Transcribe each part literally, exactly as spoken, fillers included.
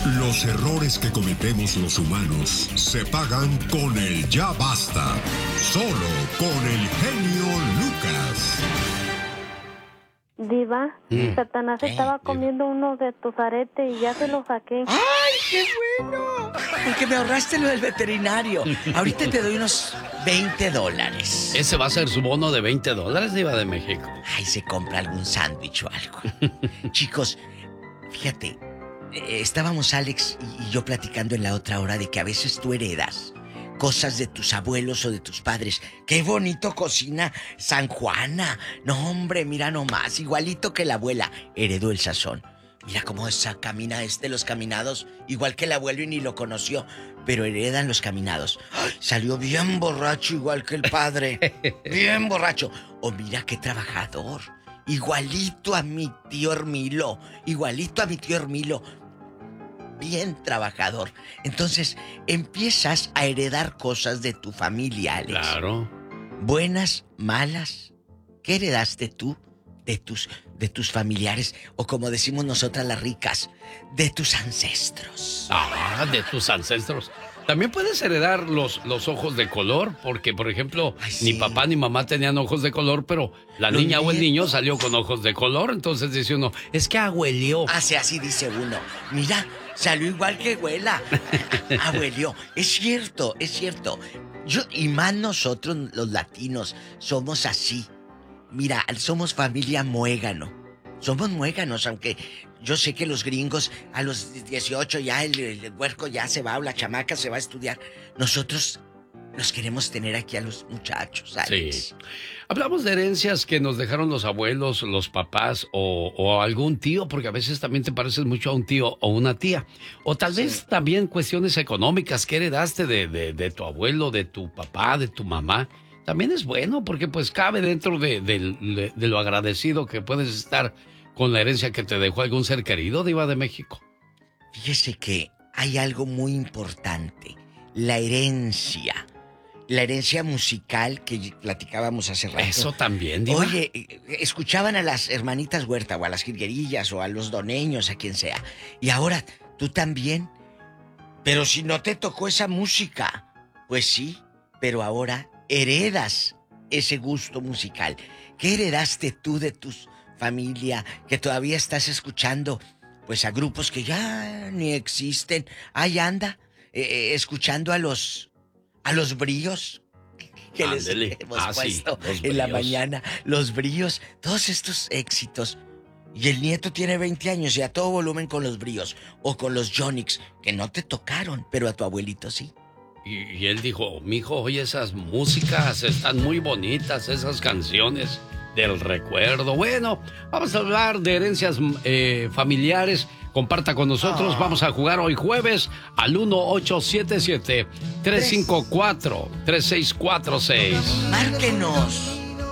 Los errores que cometemos los humanos se pagan con el ya basta. Solo con el genio Lucas. Diva, mm. Satanás eh, estaba comiendo diva. uno de tus aretes y ya se lo saqué. ¡Ay, qué bueno! Porque me ahorraste lo del veterinario. Ahorita te doy unos veinte dólares. ¿Ese va a ser su bono de veinte dólares, Diva de México? Ay, se compra algún sándwich o algo. Chicos, fíjate, eh, estábamos Alex y, y yo platicando en la otra hora de que a veces tú heredas cosas de tus abuelos o de tus padres. ¡Qué bonito cocina San Juana! No, hombre, mira nomás, igualito que la abuela. Heredó el sazón. Mira cómo esa camina este los caminados, igual que el abuelo y ni lo conoció, pero heredan los caminados. ¡Ay! Salió bien borracho igual que el padre. Bien borracho. O mira qué trabajador. Igualito a mi tío Hermilo. Igualito a mi tío Hermilo. Bien trabajador. Entonces, empiezas a heredar cosas de tu familia, Alex. Claro. Buenas, malas. ¿Qué heredaste tú de tus, de tus familiares? O como decimos nosotras las ricas, de tus ancestros. Ah, de tus ancestros. También puedes heredar los, los ojos de color, porque, por ejemplo, Ay, sí. ni papá ni mamá tenían ojos de color, pero la Los niña nietos. o el niño salió con ojos de color, entonces dice uno, es que abuelió. Así, así dice uno. Mira, salió igual que abuela. Abuelió. Es cierto, es cierto. Yo, y más nosotros, los latinos, somos así. Mira, somos familia muégano. Somos muéganos, aunque yo sé que los gringos a los dieciocho ya el, el huerco ya se va o la chamaca se va a estudiar. Nosotros los queremos tener aquí a los muchachos, Alex. Sí. Hablamos de herencias que nos dejaron los abuelos, los papás o, o algún tío, porque a veces también te pareces mucho a un tío o una tía. O tal vez sí. también cuestiones económicas que heredaste de, de, de tu abuelo, de tu papá, de tu mamá. También es bueno porque pues cabe dentro de, de, de, de lo agradecido que puedes estar con la herencia que te dejó algún ser querido, Diva de México. Fíjese que hay algo muy importante, la herencia. La herencia musical que platicábamos hace rato. Eso también, Diva. Oye, escuchaban a las hermanitas Huerta o a las jilguerillas o a los doneños, a quien sea. Y ahora, tú también. Pero si no te tocó esa música, pues sí, pero ahora heredas ese gusto musical. ¿Qué heredaste tú de tus familia que todavía estás escuchando? Pues a grupos que ya ni existen. Ahí anda, eh, escuchando a los a los bríos que Ándele. les hemos ah, puesto sí, en la mañana. Los bríos, todos estos éxitos. Y el nieto tiene veinte años y a todo volumen con los bríos. O con los Yonix, que no te tocaron, pero a tu abuelito sí. Y, y él dijo, mijo, oye, esas músicas están muy bonitas, esas canciones del recuerdo. Bueno, vamos a hablar de herencias eh, familiares. Comparta con nosotros. Oh. Vamos a jugar hoy jueves al uno ocho siete siete, tres cinco cuatro, tres seis cuatro seis. Márquenos.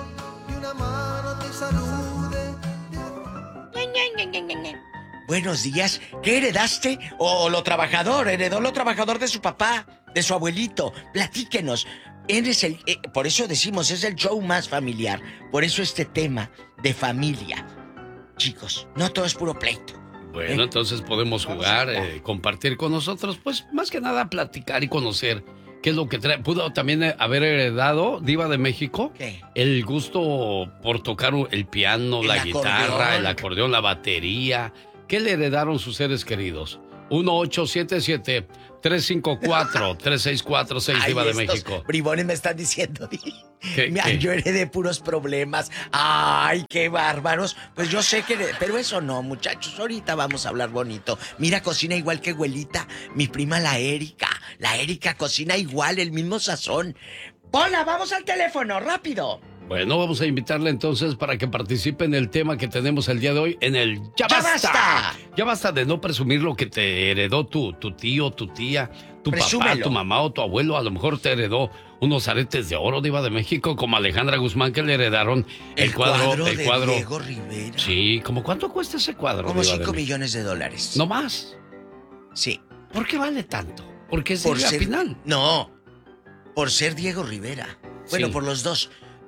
Buenos días. ¿Qué heredaste? ¿O lo trabajador? ¿Heredó lo trabajador de su papá? ¿De su abuelito? Platíquenos. Eres el, eh, por eso decimos, es el show más familiar. Por eso este tema de familia. Chicos, no todo es puro pleito. Bueno, ¿eh? Entonces podemos jugar, eh, compartir con nosotros, pues más que nada platicar y conocer qué es lo que trae. Pudo también haber heredado, Diva de México, ¿qué? El gusto por tocar el piano, el la acordeón. guitarra, el acordeón, la batería. ¿Qué le heredaron sus seres queridos? uno ocho siete siete, tres cinco cuatro, tres seis cuatro seis. Diva de México. Bribones me están diciendo. ¿Qué, Mira, qué? Yo heredé puros problemas. Ay, qué bárbaros. Pues yo sé que... Pero eso no, muchachos. Ahorita vamos a hablar bonito. Mira, cocina igual que abuelita. Mi prima la Erika. La Erika cocina igual, el mismo sazón. Hola, vamos al teléfono, rápido. Bueno, vamos a invitarle entonces para que participe en el tema que tenemos el día de hoy, en el Ya, ¡Ya basta! basta! Ya basta de no presumir lo que te heredó tu, tu tío, tu tía, tu Presúmelo. papá, tu mamá o tu abuelo. A lo mejor te heredó unos aretes de oro, Diva de México, como Alejandra Guzmán, que le heredaron el, el cuadro, cuadro el de cuadro. Diego Rivera. Sí, ¿como cuánto cuesta ese cuadro? Como Diva de cinco México? millones de dólares. ¿No más? Sí. ¿Por qué vale tanto? ¿Por qué es Por Silvia ser... Pinal? No, por ser Diego Rivera. Bueno, Sí. por los dos.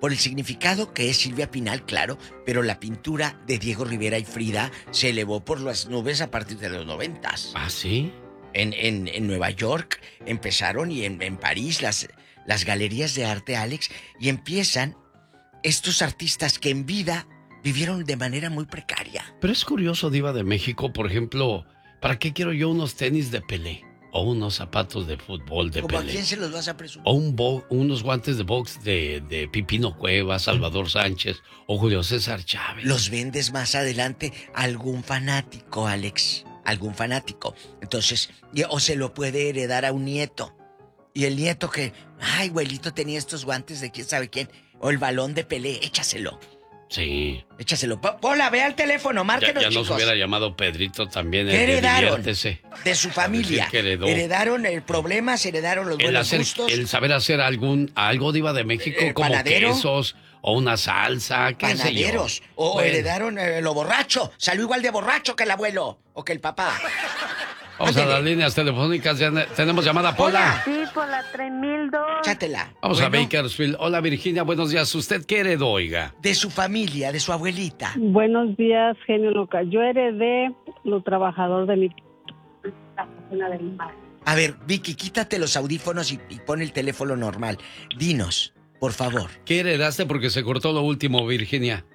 por el significado que es Silvia Pinal, claro, pero la pintura de Diego Rivera y Frida se elevó por las nubes a partir de los noventas. ¿Ah, sí? En, en, en Nueva York empezaron y en, en París las, las galerías de arte, Alex, y empiezan estos artistas que en vida vivieron de manera muy precaria. Pero es curioso, Diva de México, por ejemplo, ¿para qué quiero yo unos tenis de Pelé? O unos zapatos de fútbol de ¿Cómo Pelé. a quién se los vas a presumir? O un bo- unos guantes de box de, de Pipino Cuevas, Salvador Sánchez o Julio César Chávez. Los vendes más adelante a algún fanático, Alex. Algún fanático. Entonces, y- o se lo puede heredar a un nieto. Y el nieto que, ay, abuelito tenía estos guantes de quién sabe quién. O el balón de Pelé, échaselo. Sí. Échaselo. Po- Pola, ve al teléfono, Ya, márquenos, ya nos chicos. hubiera llamado Pedrito también. ¿Qué el de heredaron? Diviértese. De su familia. decir que heredó. Heredaron el problema, se heredaron los El, buenos hacer, gustos. el saber hacer algún algo, Diva de México, Eh, como panadero. quesos o una salsa, qué sé yo. Panaderos. O Bueno, heredaron eh, lo borracho. Salió igual de borracho que el abuelo o que el papá. Vamos a Ándele. las líneas telefónicas. Ya ne- tenemos llamada, Pola. Sí, por la tres mil dos. Chátela. Vamos a Bueno, Bakersfield. Hola, Virginia, buenos días. ¿Usted qué heredó, oiga? de su familia, de su abuelita. Buenos días, genio loca. Yo heredé lo trabajador de mi la cocina de mi madre. A ver, Vicky, quítate los audífonos y, y pon el teléfono normal. Dinos, por favor. ¿Qué heredaste? Porque se cortó lo último, Virginia.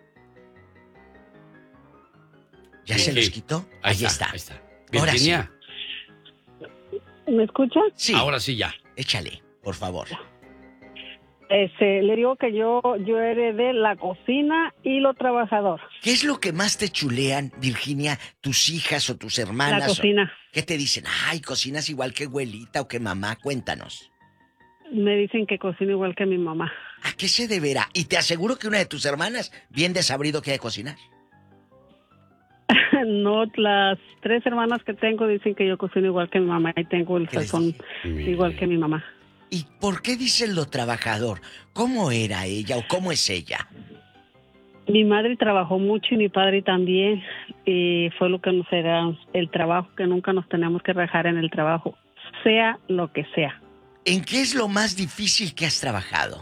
¿Ya Sí. se los quitó? Ahí, Ahí está, está. ahí está. Ahora Virginia, ¿Me escucha? Sí. ahora sí ya. Échale, por favor. Este, le digo que yo, yo heredé la cocina y lo trabajador. ¿Qué es lo que más te chulean, Virginia, tus hijas o tus hermanas? La cocina. ¿Qué te dicen? Ay, cocinas igual que abuelita o que mamá. Cuéntanos. Me dicen que cocino igual que mi mamá. ¿A qué se deberá? Y te aseguro que una de tus hermanas bien desabrido que hay de cocinar. No, las tres hermanas que tengo dicen que yo cocino igual que mi mamá y tengo el ¿Qué les sazón dije? igual que mi mamá. ¿Y por qué dicen lo trabajador? ¿Cómo era ella o cómo es ella? Mi madre trabajó mucho y mi padre también, y fue lo que nos era el trabajo, que nunca nos tenemos que rajar en el trabajo, sea lo que sea. ¿En qué es lo más difícil que has trabajado?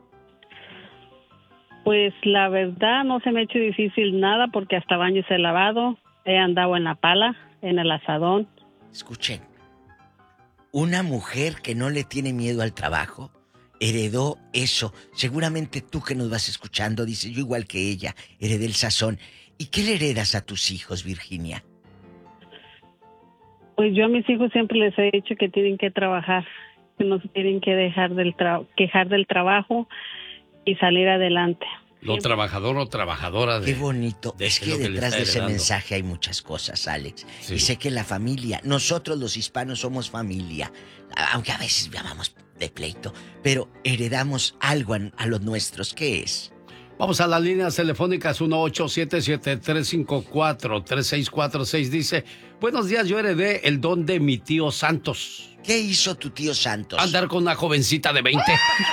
Pues la verdad no se me ha hecho difícil nada porque hasta baños he lavado, he andado en la pala, en el asadón. Escuchen, una mujer que no le tiene miedo al trabajo heredó eso. Seguramente tú que nos vas escuchando dices, yo igual que ella, heredé el sazón. ¿Y qué le heredas a tus hijos, Virginia? Pues yo a mis hijos siempre les he dicho que tienen que trabajar, que no se tienen que dejar del tra- quejar del trabajo y salir adelante. Lo trabajador o trabajadora de... Qué bonito. de Es qué que es lo que le detrás está de ese heredando. mensaje hay muchas cosas, Alex. Sí. Y sé que la familia, nosotros los hispanos somos familia, aunque a veces llamamos de pleito, pero heredamos algo a, a los nuestros. ¿Qué es? Vamos a las líneas telefónicas uno ocho siete siete, tres cinco cuatro, tres seis cuatro seis. Dice, buenos días, yo heredé el don de mi tío Santos. ¿Qué hizo tu tío Santos? Andar con una jovencita de veinte.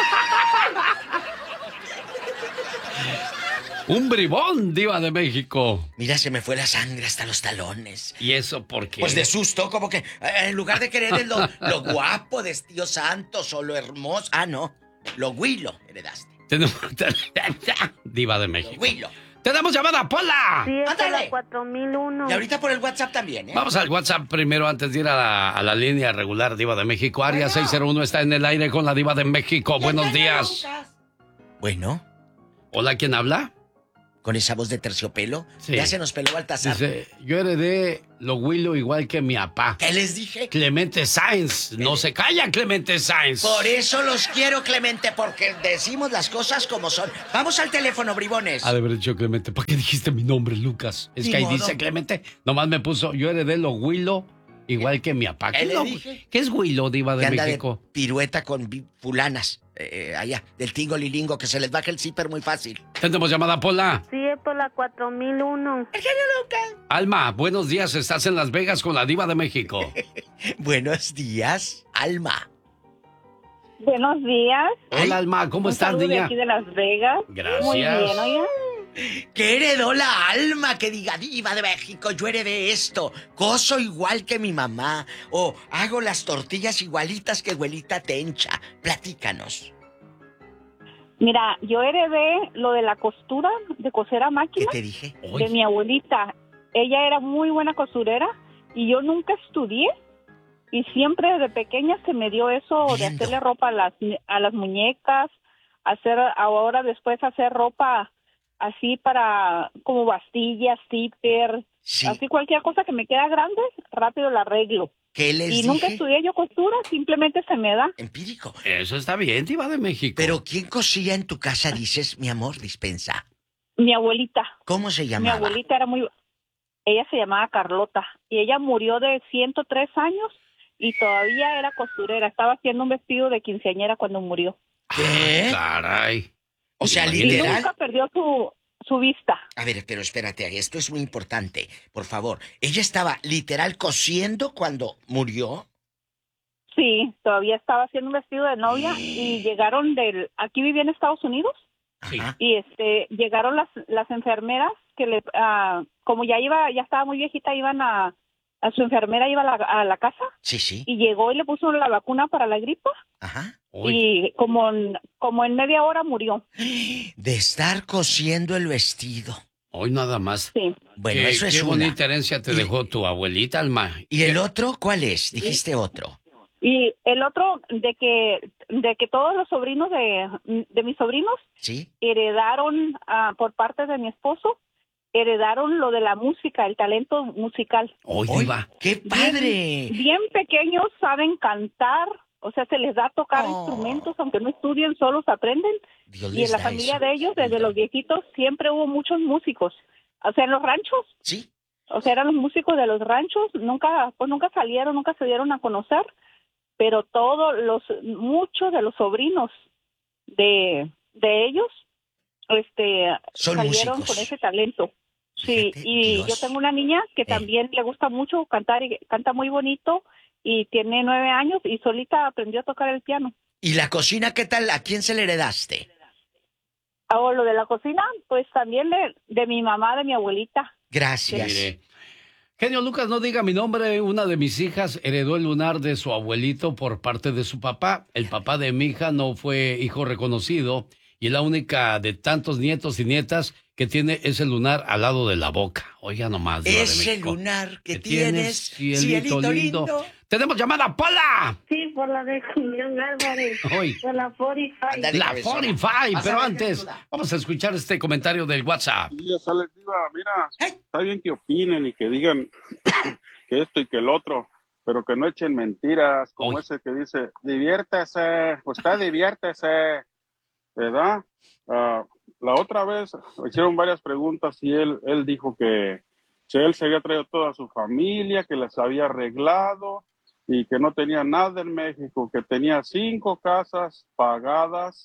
Un bribón, Diva de México. Mira, se me fue la sangre hasta los talones. ¿Y eso por qué? Pues de susto, como que eh, en lugar de querer lo, lo guapo de tío Santos o lo hermoso. Ah, no. Lo huilo heredaste. Tenemos... Diva de Lo México. huilo. ¡Tenemos llamada, Pola! Sí, es por Ándale. la cuatro mil uno. Y ahorita por el WhatsApp también, ¿eh? Vamos al WhatsApp primero antes de ir a la, a la línea regular Diva de México. Área Bueno. seis cero uno está en el aire con la Diva de México. Buenos días. Bueno, Hola, ¿quién habla? con esa voz de terciopelo, Sí. ya se nos peló Baltasar. Dice, yo heredé lo huilo igual que mi papá. ¿Qué les dije? Clemente Sáenz. No se calla, Clemente Sáenz. Por eso los quiero, Clemente, porque decimos las cosas como son. Vamos al teléfono, bribones. Ha de haber dicho Clemente. ¿Para qué dijiste mi nombre, Lucas? Es Ni que ahí modo. dice Clemente. Nomás me puso, yo heredé lo huilo igual que mi papá. ¿Qué ¿Qué, le lo- dije? ¿Qué es huilo, Diva Que de anda México? de pirueta con vi- fulanas, eh, allá, del tingo lilingo, que se les baja el zipper muy fácil. Tenemos llamada, Pola. Sí, es por la cuatro mil uno. Alma, buenos días. Estás en Las Vegas con la Diva de México. Buenos días, Alma. Buenos días. Hola, Alma. ¿Cómo Un estás, saludo de niña? aquí de Las Vegas. Gracias. Muy bien, oiga. ¿Qué heredó la Alma que diga, Diva de México, yo heredé esto? Coso igual que mi mamá. O hago las tortillas igualitas que abuelita Tencha. Platícanos. Mira, yo heredé lo de la costura, de coser a máquina. ¿Qué te dije? De mi abuelita. Ella era muy buena costurera y yo nunca estudié y siempre desde pequeña se me dio eso Viendo. de hacerle ropa a las, a las muñecas, hacer ahora después hacer ropa así para como bastillas, zipper, Sí. así cualquier cosa que me queda grande, rápido la arreglo. ¿Qué les Y dije? nunca estudié yo costura, simplemente se me da. Empírico. Eso está bien, diva de México. Pero ¿quién cosía en tu casa, dices, mi amor, dispensa? Mi abuelita. ¿Cómo se Mi llamaba? abuelita era muy... Ella se llamaba Carlota y ella murió de ciento tres años y todavía era costurera. Estaba haciendo un vestido de quinceañera cuando murió. ¿Qué? Caray. O sea, Imagínate. Y literal. nunca perdió su, su vista. A ver, pero espérate, esto es muy importante. Por favor, ¿ella estaba literal cosiendo cuando murió? Sí, todavía estaba haciendo un vestido de novia y llegaron del... Aquí vivía en Estados Unidos Ajá. y este llegaron las, las enfermeras que le... ah, como ya iba, ya estaba muy viejita, iban a... a su enfermera iba a la, a la casa Sí, sí. y llegó y le puso la vacuna para la gripa Ajá. Uy, y como en, como en media hora murió. De estar cosiendo el vestido. hoy nada más. Sí. Bueno, qué, eso es qué una. bonita herencia te Y- dejó tu abuelita, Alma. ¿Y el otro cuál es? Dijiste otro. Y el otro, de que de que todos los sobrinos de, de mis sobrinos ¿Sí? heredaron, ah, por parte de mi esposo, heredaron lo de la música, el talento musical. Hoy, ¡Ay, diva. qué padre! Bien pequeños saben cantar, o sea, se les da a tocar Oh. instrumentos, aunque no estudien, solos aprenden. Dios Y en les la da familia eso. de ellos, desde los viejitos, siempre hubo muchos músicos. O sea, en los ranchos, ¿Sí? o sea, eran los músicos de los ranchos, nunca, pues nunca salieron, nunca se dieron a conocer, pero todos los, muchos de los sobrinos de, de ellos, este, Son salieron músicos. con ese talento. Sí, Fíjate, y Dios. yo tengo una niña que Eh. también le gusta mucho cantar y canta muy bonito y tiene nueve años y solita aprendió a tocar el piano. ¿Y la cocina qué tal? ¿A quién se le heredaste? Ahora lo de la cocina, pues también de, de mi mamá, de mi abuelita. Gracias. Mire. Genio Lucas, no diga mi nombre. Una de mis hijas heredó el lunar de su abuelito por parte de su papá. El papá de mi hija no fue hijo reconocido y la única de tantos nietos y nietas que tiene ese lunar al lado de la boca. Oiga nomás, Diva de Ese México. lunar que Que tienes, cielito, cielito lindo. lindo. ¡Tenemos llamada, Pola! Sí, por la de Julián Álvarez. Hoy. Por la cuarenta y cinco. Ándale, La cabezona. cuarenta y cinco, Vas a pero ver, antes, Gertruda. vamos a escuchar este comentario del WhatsApp. Días, Alex, Diva, mira, Ay. está bien que opinen y que digan que esto y que el otro, pero que no echen mentiras, como Uy. ese que dice, diviértese, usted diviértese, ¿verdad? Ah, la otra vez hicieron varias preguntas y él, él dijo que, que él se había traído toda su familia, que les había arreglado y que no tenía nada en México, que tenía cinco casas pagadas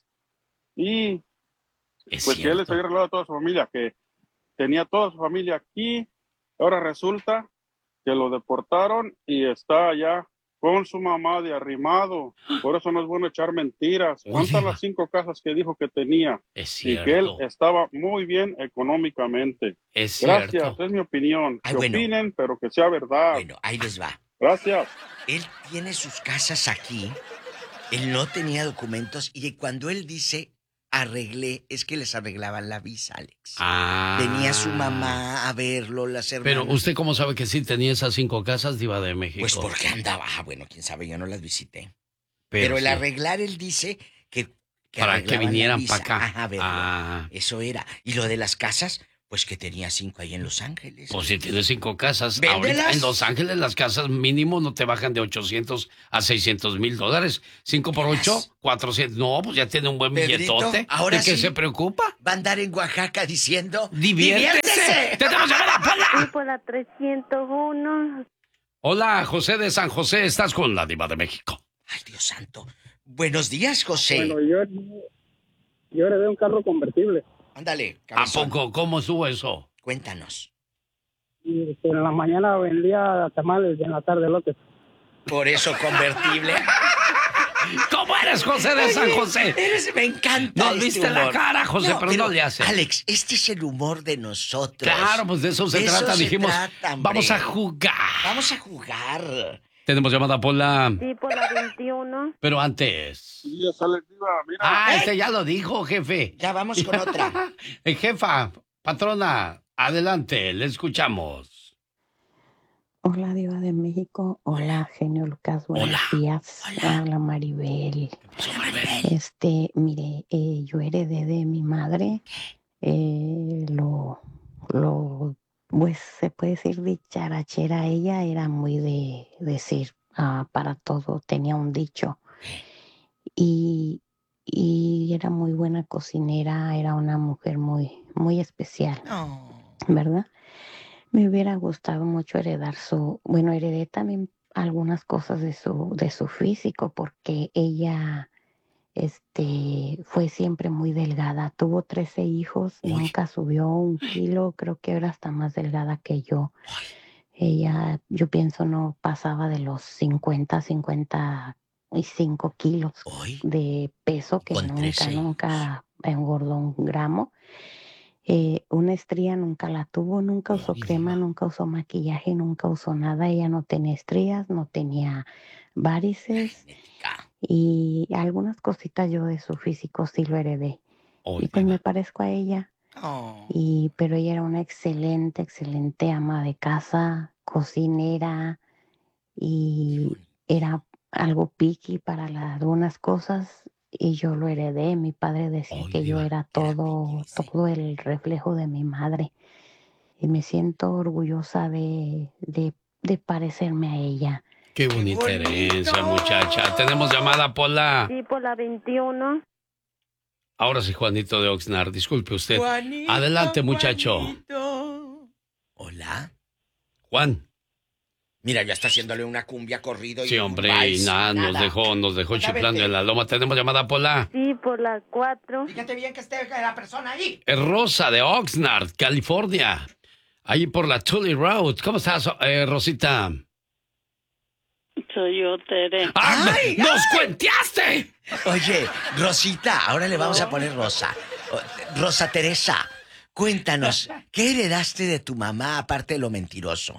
y Es pues que él les cierto. había arreglado a toda su familia, que tenía toda su familia aquí. Ahora resulta que lo deportaron y está allá con su mamá de arrimado. Por eso no es bueno echar mentiras. Uy, ¿Cuántas Diva. las cinco casas que dijo que tenía? Es Y que él cierto. estaba muy bien económicamente. Es Gracias, cierto. es mi opinión. Ay, que bueno. opinen, pero que sea verdad. Bueno, ahí les va. Gracias. Él tiene sus casas aquí. Él no tenía documentos y cuando él dice arreglé, es que les arreglaban la visa, Alex. Ah. Venía su mamá a verlo, las hermanas. Pero usted cómo sabe que sí tenía esas cinco casas, Diva de México. Pues porque andaba, ah, bueno, quién sabe, yo no las visité. Pero, el sí, arreglar, él dice que... que para que arreglaban la vinieran visa. para acá. Ajá, a verlo. Ah, Eso era. Y lo de las casas, pues que tenía cinco ahí en Los Ángeles. pues si tienes cinco casas, Véndelas. ahorita en Los Ángeles las casas mínimo no te bajan de ochocientos a seiscientos mil dólares. Cinco por ocho, cuatrocientos. No, pues ya tiene un buen Pedrito, billetote. ahora ¿De qué sí. se preocupa? Va a andar en Oaxaca diciendo... ¡Diviértese! ¡Tenemos llamada, Sí, Pola! por la trescientos uno. Hola, José de San José, estás con la Diva de México. Ay, Dios santo. Buenos días, José. Bueno, yo, yo heredé un carro convertible. Ándale, ¿A cabezón. poco? ¿Cómo estuvo eso? Cuéntanos. Y este, en la mañana vendía tamales y en la tarde lotes. Por eso convertible. ¿Cómo eres, José de San José? Eres, me encanta. Nos este viste la humor. cara, José, pero no le hace. Alex, este es el humor de nosotros. Claro, pues de eso se De trata. eso se Dijimos, trata, hombre. vamos a jugar. Vamos a jugar. Tenemos llamada por la... Sí, por la veintiuno. Pero antes... Sí, ya sale, Diva, mira. Ah, este ya lo dijo, jefe. Ya vamos con otra. Eh, jefa, patrona, adelante, le escuchamos. Hola, Diva de México. Hola, genio Lucas. Buenos Hola. días. Hola. Hola, Maribel. Maribel. Este, mire, eh, yo heredé de mi madre eh, lo, lo, pues se puede decir dicharachera. Ella era muy de decir ah, para todo, tenía un dicho. Y, y era muy buena cocinera, era una mujer muy, muy especial, No. ¿verdad? Me hubiera gustado mucho heredar su, bueno, heredé también algunas cosas de su, de su físico, porque ella, este, fue siempre muy delgada. Tuvo trece hijos, Uy. nunca subió un kilo, creo que era hasta más delgada que yo. Ella, yo pienso, no pasaba de los cincuenta, cincuenta y cinco kilos Hoy. de peso, que Con nunca, trece nunca engordó un gramo. Eh, una estría nunca la tuvo, nunca usó Ay, crema, Diva. nunca usó maquillaje, nunca usó nada. Ella no tenía estrías, no tenía varices Genética. y algunas cositas yo de su físico sí lo heredé. Oh, Y pues Diva. me parezco a ella. Oh. Y, pero ella era una excelente, excelente ama de casa, cocinera y era algo picky para la- algunas cosas y yo lo heredé. Mi padre decía Ay, que yo Diva, era era todo, piqui, dice. todo el reflejo de mi madre y me siento orgullosa de, de, de parecerme a ella. Qué bonita bonito! herencia, muchacha. Tenemos llamada por la... Sí, por la veintiuno. Ahora sí, Juanito de Oxnard, disculpe usted. Juanito, Adelante, muchacho. Juanito. Hola. Juan. Mira, ya está haciéndole una cumbia corrido. Y Sí, un hombre, y vals, nada, nos dejó, nos dejó Venga, chiflando vete. en la loma. Tenemos llamada por la... Sí, por la cuatro. Fíjate bien que esté la persona ahí. Es Rosa de Oxnard, California. Ahí por la Tully Road. ¿Cómo estás, eh, Rosita? Soy yo, Tere. ¡Ah, ¡Ay, nos cuenteaste! Oye, Rosita, ahora le vamos a poner Rosa. O- Rosa Teresa, cuéntanos, ¿qué heredaste de tu mamá aparte de lo mentiroso?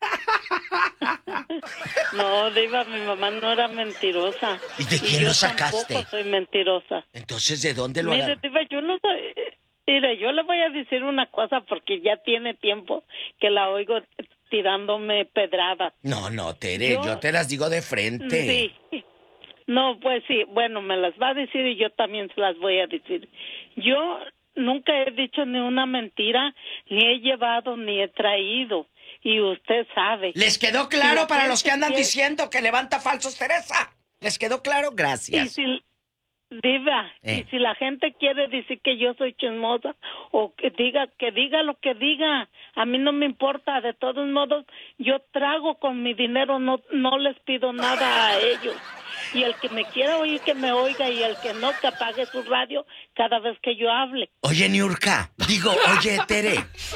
No, Diva, mi mamá no era mentirosa. ¿Y de quién yo lo sacaste? tampoco soy mentirosa. Entonces, ¿de dónde lo Mire, agarró? Diva, yo no soy... Mire, yo le voy a decir una cosa porque ya tiene tiempo que la oigo tirándome pedradas. No, no, Tere, yo, Yo- te las digo de frente. Sí. No, pues sí, bueno, me las va a decir y yo también se las voy a decir. Yo nunca he dicho ni una mentira, ni he llevado, ni he traído. Y usted sabe. ¿Les quedó Si claro la para los que gente andan quiere- diciendo que levanta falsos, Teresa? ¿Les quedó claro? Y Gracias. si, Diva, Eh. y si la gente quiere decir que yo soy chismosa o que diga que diga lo que diga, a mí no me importa. De todos modos, yo trago con mi dinero, no no les pido nada a ellos. Y el que me quiera oír, que me oiga, y el que no, que apague su radio cada vez que yo hable. Oye, Niurka, digo, oye, Tere.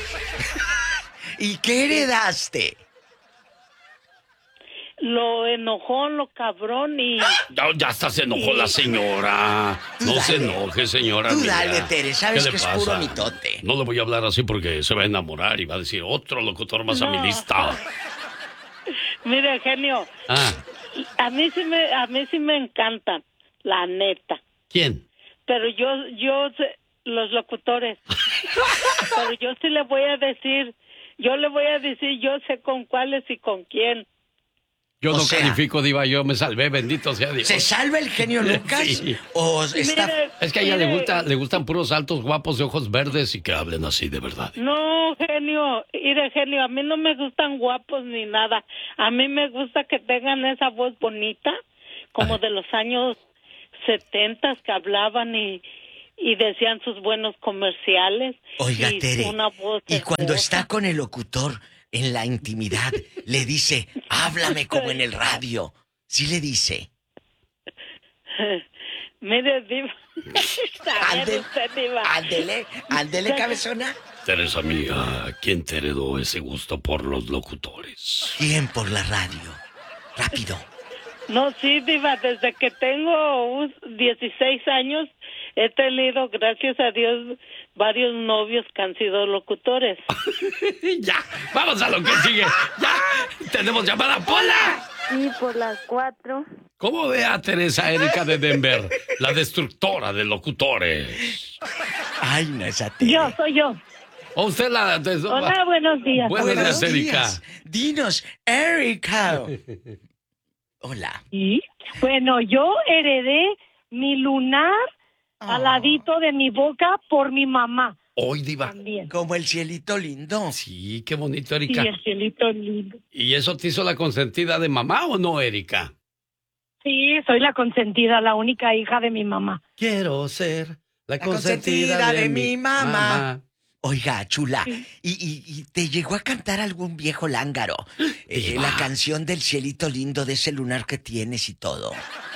¿Y qué heredaste? Lo enojón, lo cabrón y... Ya, ya hasta se enojó la señora. Tú No se dale. enoje, señora. Tú mía. dale, Tere, sabes ¿Qué que le es puro pasa? mitote. No le voy a hablar así porque se va a enamorar y va a decir otro locutor más a mi No. lista. Mire, genio, Ah, a mí sí me, a mí sí me encantan, la neta. ¿quién? Pero yo, yo, sé- los locutores. Pero yo sí le voy a decir, yo le voy a decir, yo sé con cuáles y con quién. Yo O no sea- califico, Diva, yo me salvé, bendito sea Dios. ¿Se salva el genio Lucas? Sí. ¿O está...? Mire, Es que a ella le mire, gusta, le gustan puros altos, guapos de ojos verdes y que hablen así de verdad. No, genio, mire, genio, a mí no me gustan guapos ni nada. A mí me gusta que tengan esa voz bonita, como de los años setentas, que hablaban y, y decían sus buenos comerciales. Oiga, y Tere, una voz y cuando hermosa. está con el locutor en la intimidad, le dice, háblame como en el radio. ¿Sí le dice? Mire, Diva. A ver, Ándele, usted, Diva. ándele, ándele, cabezona. Teresa mía, ¿quién te heredó ese gusto por los locutores? ¿Quién por la radio? Rápido. No, sí, Diva, desde que tengo uh, dieciséis años he tenido, gracias a Dios, varios novios que han sido locutores. Ya, vamos a lo que sigue. Ya, tenemos llamada Pola. Sí, por las cuatro. ¿Cómo ve a Teresa Erika de Denver, la destructora de locutores? Ay, no, esa Tere. Yo, soy yo. ¿O usted la... des- Hola, buenos días. Buenos días, Erika. días. Dinos, Erika. Hola. ¿Y? Bueno, yo heredé mi lunar Oh. al ladito de mi boca por mi mamá. Hoy, diva. También. Como el cielito lindo. Sí, qué bonito, Sí, Erika. el cielito lindo. ¿Y eso te hizo la consentida de mamá o no, Erika? Sí, soy la consentida, la única hija de mi mamá. Quiero ser la, La consentida consentida, de mi mamá. Oiga, chula, ¿y, y, y te llegó a cantar algún viejo lángaro? Eh, la canción del cielito lindo, de ese lunar que tienes y todo.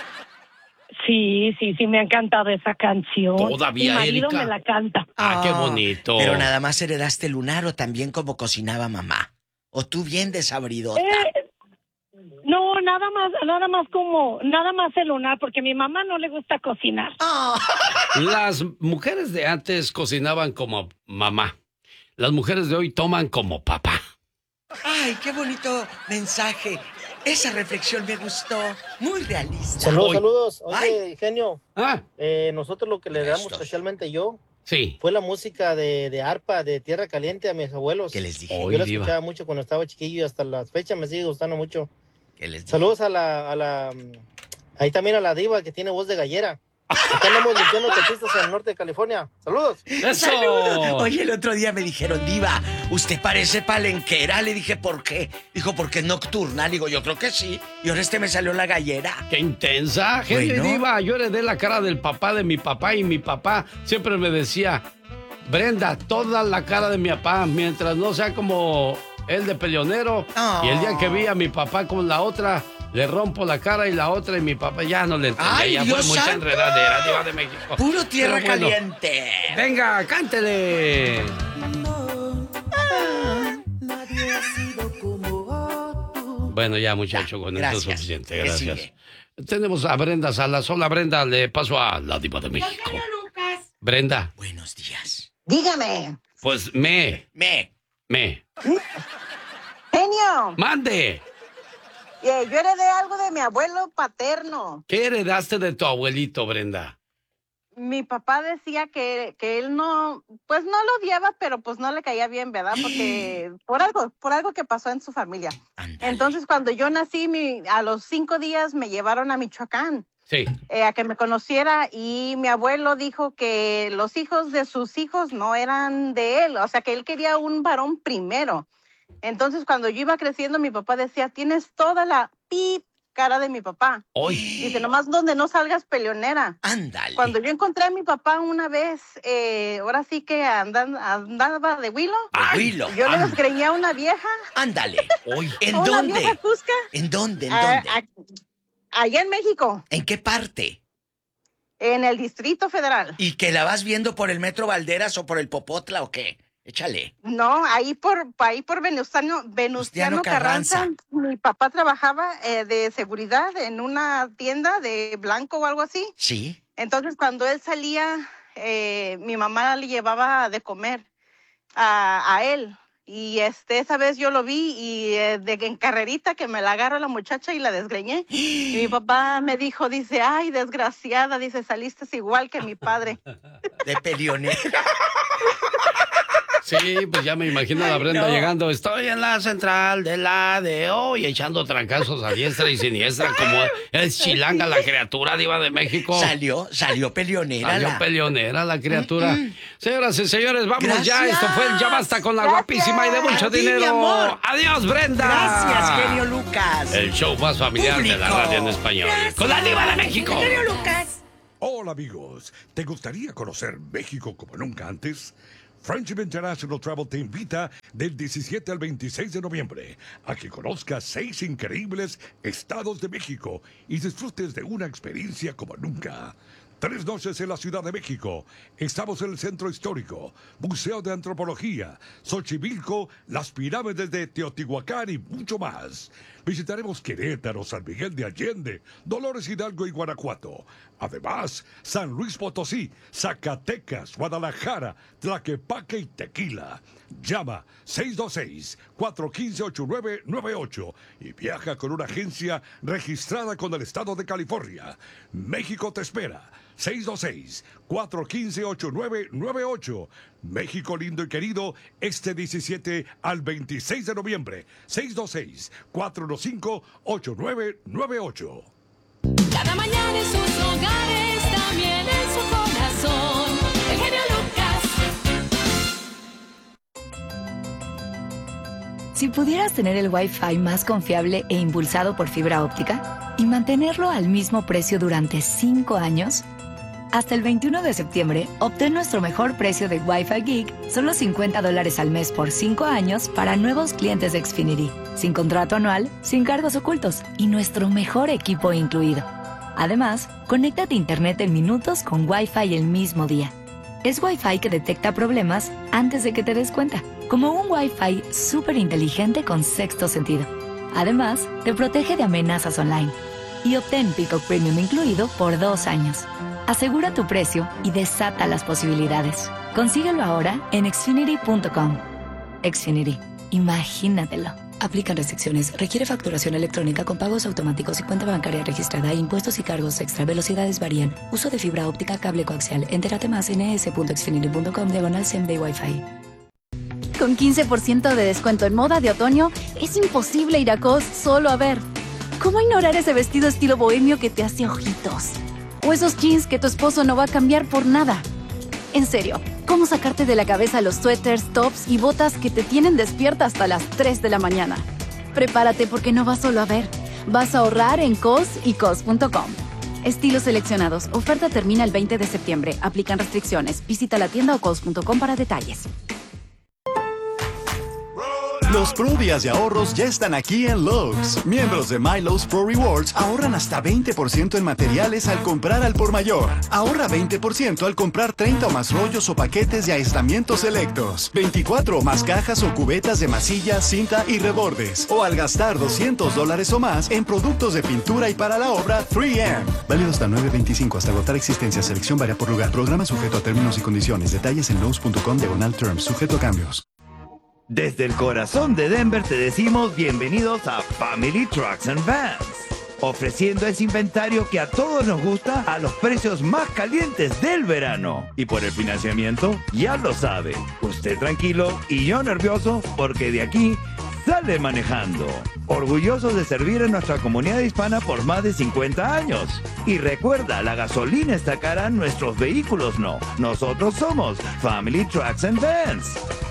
Sí, sí, sí, me ha encantado esa canción. Todavía, mi marido Erika. me la canta. Ah, qué bonito. Pero nada más heredaste el lunar o también como cocinaba mamá. O tú bien desabridota. Eh, no, nada más, nada más como, nada más el lunar, porque a mi mamá no le gusta cocinar. Oh. Las mujeres de antes cocinaban como mamá. Las mujeres de hoy toman como papá. Ay, qué bonito mensaje. Esa reflexión me gustó. Muy realista. Saludos, Hoy- saludos. Oye, Ay. genio, Ah, eh, nosotros lo que le damos Estos. especialmente yo sí. fue la música de, de arpa de Tierra Caliente a mis abuelos. ¿Qué les dije? Hoy, Yo la diva. escuchaba mucho cuando estaba chiquillo y hasta la fecha me sigue gustando mucho. ¿Qué les dije? Saludos a la, a la, mm, ahí también a la diva que tiene voz de gallera. Acá andamos limpiando taxistas en el norte de California. Saludos. ¡Eso! Oye, el otro día me dijeron, diva, usted parece palenquera. Le dije, ¿por qué? Dijo, porque es nocturna. Le digo, yo creo que sí. Y ahora este me salió la gallera. ¡Qué intensa! Genio y Bueno. diva, yo heredé la cara del papá de mi papá y mi papá siempre me decía, Brenda, toda la cara de mi papá, mientras no sea como el de peleonero. Oh. Y el día que vi a mi papá con la otra, le rompo la cara y la otra y mi papá ya no le entendía. ¡Ay, ya Dios fue mucha santo! enredadera, diva de México. Puro tierra Pero bueno, caliente. Venga, cántele. Bueno, ya muchacho, con gracias. esto es suficiente. ¿Qué Gracias. sigue? Tenemos a Brenda Salas. Hola, Brenda, le paso a la diva de México. Brenda, Buenos días. Dígame, pues me, Me. me, genio, mande. eh, yo heredé algo de mi abuelo paterno. ¿Qué heredaste de tu abuelito, Brenda? Mi papá decía que, que él no, pues no lo odiaba, pero pues no le caía bien, ¿verdad? Porque por algo, por algo que pasó en su familia. Ándale. Entonces, cuando yo nací, mi, a los cinco días me llevaron a Michoacán Sí. eh, a que me conociera y mi abuelo dijo que los hijos de sus hijos no eran de él, o sea, que él quería un varón primero. Entonces, cuando yo iba creciendo, mi papá decía, tienes toda la pip cara de mi papá. Hoy. Dice, nomás donde no salgas peleonera. Ándale. Cuando yo encontré a mi papá una vez, eh, ahora sí que andan, andaba de huilo, Abuelo. yo le ah. desgreñé a una vieja, Ándale. Hoy. ¿En a una dónde? vieja cusca, ¿En dónde? ¿En a- dónde? a- allá en México, ¿En qué parte? en el Distrito Federal. ¿Y que la vas viendo por el Metro Valderas o por el Popotla o qué? Échale. No, ahí por ahí por Venustiano, Venustiano Carranza. Carranza. Mi papá trabajaba eh, de seguridad en una tienda de blanco o algo así. Sí. Entonces, cuando él salía, eh, mi mamá le llevaba de comer a, a él. Y este, esa vez yo lo vi y eh, de en carrerita que me la agarra la muchacha y la desgreñé. Y mi papá me dijo, dice, ay, desgraciada, dice, saliste igual que mi padre. De peleonera. Sí, pues ya me imagino a la Ay, Brenda no. llegando. Estoy en la central de la de hoy, echando trancazos a diestra y siniestra, como es chilanga la criatura diva de México. Salió, salió peleonera. Salió la- peleonera la criatura. Señoras y señores, vámonos ya. Gracias. Esto fue el Ya Basta con la Gracias. guapísima y de mucho A ti, mi dinero. amor. Adiós, Brenda. Gracias, genio Lucas. El show más familiar de la Público. radio en español. Con la diva de México. Genio Lucas. Hola amigos, ¿te gustaría conocer México como nunca antes? Friendship International Travel te invita del diecisiete al veintiséis de noviembre a que conozcas seis increíbles estados de México y disfrutes de una experiencia como nunca. Tres noches en la Ciudad de México. Estamos en el Centro Histórico, Museo de Antropología, Xochimilco, las pirámides de Teotihuacán y mucho más. Visitaremos Querétaro, San Miguel de Allende, Dolores Hidalgo y Guanajuato. Además, San Luis Potosí, Zacatecas, Guadalajara, Tlaquepaque y Tequila. Llama seis dos seis, cuatro uno cinco, ocho nueve nueve ocho y viaja con una agencia registrada con el estado de California. México te espera. seis dos seis, cuatro uno cinco, ocho nueve nueve ocho. México lindo y querido, este diecisiete al veintiséis de noviembre. seis dos seis, cuatro uno cinco, ocho nueve nueve ocho. Cada mañana en sus hogares, también en su corazón. El genio Lucas. Si pudieras tener el Wi-Fi más confiable e impulsado por fibra óptica y mantenerlo al mismo precio durante cinco años, hasta el veintiuno de septiembre, obtén nuestro mejor precio de Wi-Fi Geek, solo cincuenta dólares al mes por cinco años para nuevos clientes de Xfinity, sin contrato anual, sin cargos ocultos y nuestro mejor equipo incluido. Además, conéctate a Internet en minutos con Wi-Fi el mismo día. Es Wi-Fi que detecta problemas antes de que te des cuenta, como un Wi-Fi súper inteligente con sexto sentido. Además, te protege de amenazas online. Y obtén Peacock Premium incluido por dos años. Asegura tu precio y desata las posibilidades. Consíguelo ahora en Xfinity punto com. Xfinity. Imagínatelo. Aplican restricciones. Requiere facturación electrónica con pagos automáticos y cuenta bancaria registrada. Impuestos y cargos extra. Velocidades varían. Uso de fibra óptica, cable coaxial. Entérate más en es punto xfinity punto com diagonal same day Wi-Fi. Con quince por ciento de descuento en moda de otoño, es imposible ir a Cos solo a ver. ¿Cómo ignorar ese vestido estilo bohemio que te hace ojitos? O esos jeans que tu esposo no va a cambiar por nada. En serio, ¿cómo sacarte de la cabeza los suéteres, tops y botas que te tienen despierta hasta las tres de la mañana? Prepárate porque no vas solo a ver. Vas a ahorrar en Cos y Cos punto com. Estilos seleccionados. Oferta termina el veinte de septiembre. Aplican restricciones. Visita la tienda o cos punto com para detalles. Los Pro Días de ahorros ya están aquí en Lowe's. Miembros de MyLowe's Pro Rewards ahorran hasta veinte por ciento en materiales al comprar al por mayor. Ahorra veinte por ciento al comprar treinta o más rollos o paquetes de aislamientos selectos, veinticuatro o más cajas o cubetas de masilla, cinta y rebordes. O al gastar doscientos dólares o más en productos de pintura y para la obra tres eme. Válido hasta nueve veinticinco hasta agotar existencia. Selección varía por lugar. Programa sujeto a términos y condiciones. Detalles en lowes punto com diagonal terms. Sujeto a cambios. Desde el corazón de Denver te decimos bienvenidos a Family Trucks and Vans, ofreciendo ese inventario que a todos nos gusta a los precios más calientes del verano. Y por el financiamiento, ya lo sabe, usted tranquilo y yo nervioso porque de aquí sale manejando. Orgullosos de servir a nuestra comunidad hispana por más de cincuenta años. Y recuerda, la gasolina está cara, nuestros vehículos no. Nosotros somos Family Trucks and Vans.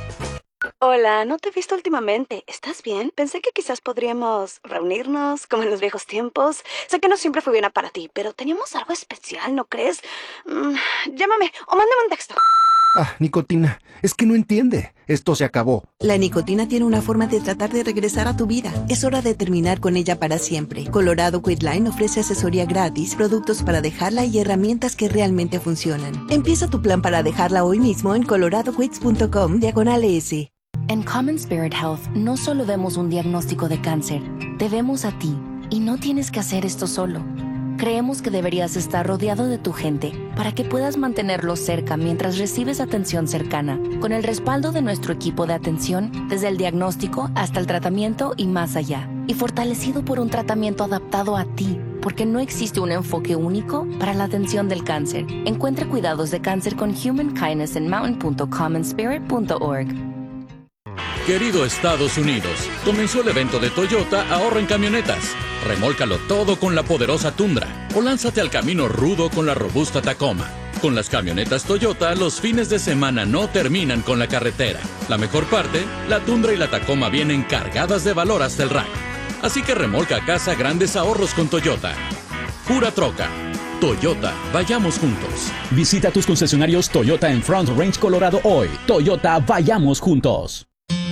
Hola, no te he visto últimamente. ¿Estás bien? Pensé que quizás podríamos reunirnos como en los viejos tiempos. Sé que no siempre fue bien para ti, pero teníamos algo especial, ¿no crees? Mm, llámame o mándame un texto. Ah, nicotina, es que no entiende. Esto se acabó. La nicotina tiene una forma de tratar de regresar a tu vida. Es hora de terminar con ella para siempre. Colorado Quitline ofrece asesoría gratis, productos para dejarla y herramientas que realmente funcionan. Empieza tu plan para dejarla hoy mismo en colorado quits punto com diagonal S. En Common Spirit Health no solo vemos un diagnóstico de cáncer, te vemos a ti y no tienes que hacer esto solo. Creemos que deberías estar rodeado de tu gente para que puedas mantenerlos cerca mientras recibes atención cercana, con el respaldo de nuestro equipo de atención desde el diagnóstico hasta el tratamiento y más allá, y fortalecido por un tratamiento adaptado a ti, porque no existe un enfoque único para la atención del cáncer. Encuentra cuidados de cáncer con Human Kindness en mountain punto common spirit punto org. Querido Estados Unidos, comenzó el evento de Toyota Ahorra en Camionetas. Remólcalo todo con la poderosa Tundra o lánzate al camino rudo con la robusta Tacoma. Con las camionetas Toyota, los fines de semana no terminan con la carretera. La mejor parte, la Tundra y la Tacoma vienen cargadas de valor hasta el rack. Así que remolca a casa grandes ahorros con Toyota. Pura troca. Toyota, vayamos juntos. Visita tus concesionarios Toyota en Front Range, Colorado hoy. Toyota, vayamos juntos.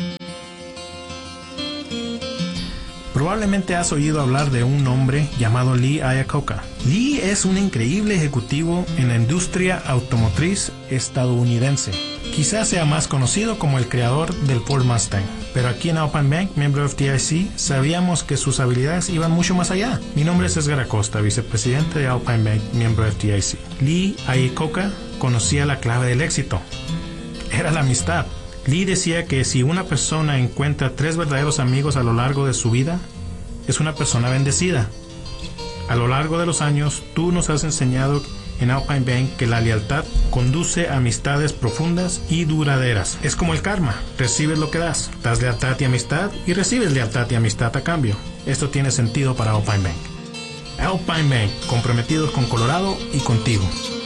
Probablemente has oído hablar de un hombre llamado Lee Iacocca. Lee es un increíble ejecutivo en la industria automotriz estadounidense. Quizás sea más conocido como el creador del Ford Mustang, pero aquí en Alpine Bank, miembro de F D I C, sabíamos que sus habilidades iban mucho más allá. Mi nombre es Edgar Acosta, vicepresidente de Alpine Bank, miembro de F D I C. Lee Iacocca conocía la clave del éxito. Era la amistad. Lee decía que si una persona encuentra tres verdaderos amigos a lo largo de su vida, es una persona bendecida. A lo largo de los años, tú nos has enseñado en Alpine Bank que la lealtad conduce a amistades profundas y duraderas. Es como el karma, recibes lo que das. Das lealtad y amistad y recibes lealtad y amistad a cambio. Esto tiene sentido para Alpine Bank. Alpine Bank, comprometidos con Colorado y contigo.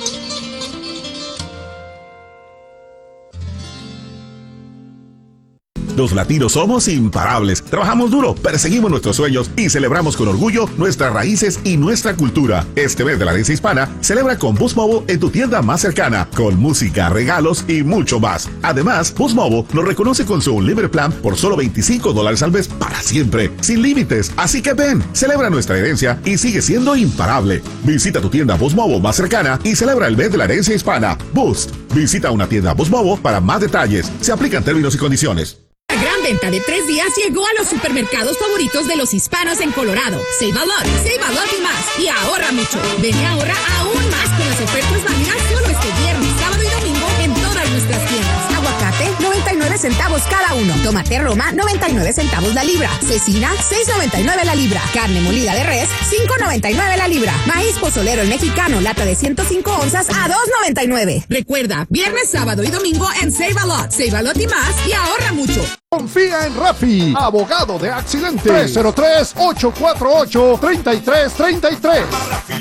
Los latinos somos imparables. Trabajamos duro, perseguimos nuestros sueños y celebramos con orgullo nuestras raíces y nuestra cultura. Este mes de la herencia hispana, celebra con Boost Mobile en tu tienda más cercana, con música, regalos y mucho más. Además, Boost Mobile nos reconoce con su Unlimited Plan por solo veinticinco dólares al mes para siempre, sin límites. Así que ven, celebra nuestra herencia y sigue siendo imparable. Visita tu tienda Boost Mobile más cercana y celebra el mes de la herencia hispana. Boost. Visita una tienda Boost Mobile para más detalles. Se aplican términos y condiciones. La gran venta de tres días llegó a los supermercados favoritos de los hispanos en Colorado. Save a lot, save a lot y más. Y ahorra mucho. Ven y ahorra aún más con las ofertas válidas solo este viernes, sábado y domingo en todas nuestras tiendas. Aguacate, noventa y nueve centavos cada uno. Tomate Roma, noventa y nueve centavos la libra. Cecina, seis noventa y nueve la libra. Carne molida de res, cinco noventa y nueve la libra. Maíz pozolero el mexicano, lata de ciento cinco onzas a dos noventa y nueve. Recuerda, viernes, sábado y domingo en Save a Lot. Save a Lot y más y ahorra mucho. Confía en Rafi, abogado de accidentes. tres cero tres, ocho cuatro ocho, tres tres tres tres.